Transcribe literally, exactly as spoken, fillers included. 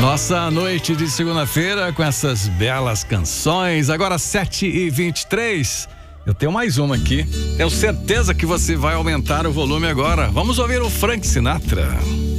Nossa noite de segunda-feira com essas belas canções. Agora sete e vinte e três. Eu tenho mais uma aqui. Tenho certeza que você vai aumentar o volume agora. Vamos ouvir o Frank Sinatra.